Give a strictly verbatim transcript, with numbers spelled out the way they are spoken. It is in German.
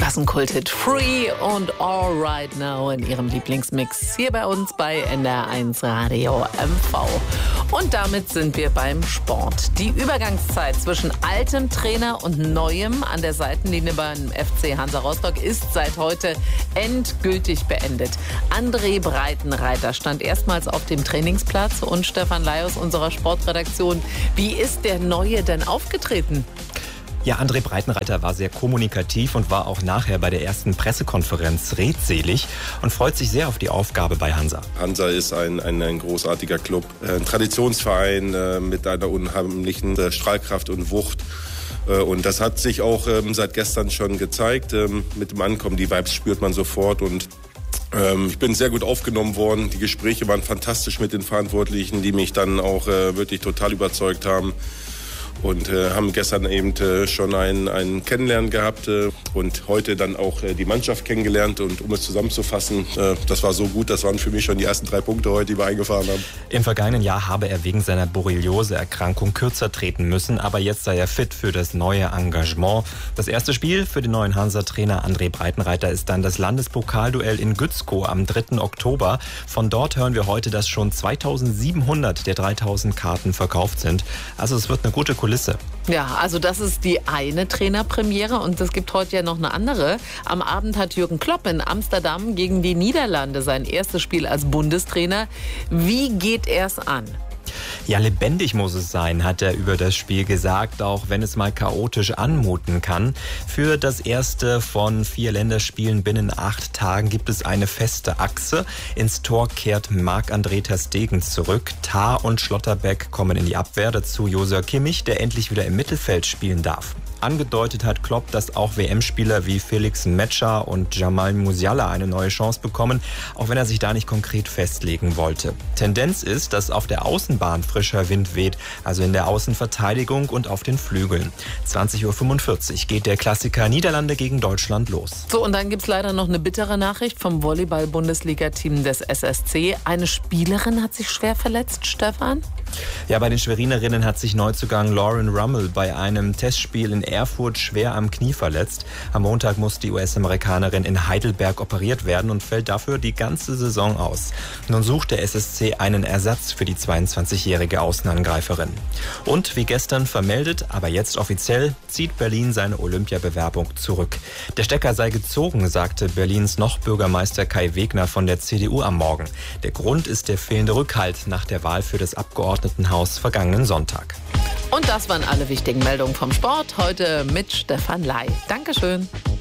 Klassenkult-Hit Free und All Right Now in ihrem Lieblingsmix hier bei uns bei N D R eins Radio M V. Und damit sind wir beim Sport. Die Übergangszeit zwischen altem Trainer und neuem an der Seitenlinie beim F C Hansa Rostock ist seit heute endgültig beendet. André Breitenreiter stand erstmals auf dem Trainingsplatz und Stefan Ley aus unserer Sportredaktion. Wie ist der Neue denn aufgetreten? Ja, André Breitenreiter war sehr kommunikativ und war auch nachher bei der ersten Pressekonferenz redselig und freut sich sehr auf die Aufgabe bei Hansa. Hansa ist ein, ein, ein großartiger Club, ein Traditionsverein äh, mit einer unheimlichen äh, Strahlkraft und Wucht. Äh, und das hat sich auch ähm, seit gestern schon gezeigt. Ähm, mit dem Ankommen, die Vibes spürt man sofort und ähm, ich bin sehr gut aufgenommen worden. Die Gespräche waren fantastisch mit den Verantwortlichen, die mich dann auch äh, wirklich total überzeugt haben. Und äh, haben gestern eben äh, schon ein, ein Kennenlernen gehabt äh, und heute dann auch äh, die Mannschaft kennengelernt. Und um es zusammenzufassen, äh, das war so gut, das waren für mich schon die ersten drei Punkte heute, die wir eingefahren haben. Im vergangenen Jahr habe er wegen seiner Borreliose-Erkrankung kürzer treten müssen, aber jetzt sei er fit für das neue Engagement. Das erste Spiel für den neuen Hansa-Trainer André Breitenreiter ist dann das Landespokalduell in Gützkow am dritten Oktober. Von dort hören wir heute, dass schon zweitausendsiebenhundert der dreitausend Karten verkauft sind. Also es wird eine gute Kulisse. Ja, also das ist die eine Trainerpremiere und es gibt heute ja noch eine andere. Am Abend hat Jürgen Klopp in Amsterdam gegen die Niederlande sein erstes Spiel als Bundestrainer. Wie geht er es an? Ja, lebendig muss es sein, hat er über das Spiel gesagt, auch wenn es mal chaotisch anmuten kann. Für das erste von vier Länderspielen binnen acht Tagen gibt es eine feste Achse. Ins Tor kehrt Marc-André ter Stegen zurück. Tah und Schlotterbeck kommen in die Abwehr, dazu Joshua Kimmich, der endlich wieder im Mittelfeld spielen darf. Angedeutet hat Klopp, dass auch W M-Spieler wie Felix Metscher und Jamal Musiala eine neue Chance bekommen, auch wenn er sich da nicht konkret festlegen wollte. Tendenz ist, dass auf der Außenbahn frischer Wind weht, also in der Außenverteidigung und auf den Flügeln. zwanzig Uhr fünfundvierzig geht der Klassiker Niederlande gegen Deutschland los. So, und dann gibt's leider noch eine bittere Nachricht vom Volleyball-Bundesliga-Team des S S C. Eine Spielerin hat sich schwer verletzt, Stefan? Ja, bei den Schwerinerinnen hat sich Neuzugang Lauren Rummel bei einem Testspiel in Erfurt schwer am Knie verletzt. Am Montag muss die U S-Amerikanerin in Heidelberg operiert werden und fällt dafür die ganze Saison aus. Nun sucht der S S C einen Ersatz für die zweiundzwanzigjährige Außenangreiferin. Und wie gestern vermeldet, aber jetzt offiziell, zieht Berlin seine Olympiabewerbung zurück. Der Stecker sei gezogen, sagte Berlins noch Bürgermeister Kai Wegner von der C D U am Morgen. Der Grund ist der fehlende Rückhalt nach der Wahl für das Abgeordnetenhaus vergangenen Sonntag. Und das waren alle wichtigen Meldungen vom Sport heute mit Stefan Ley. Dankeschön.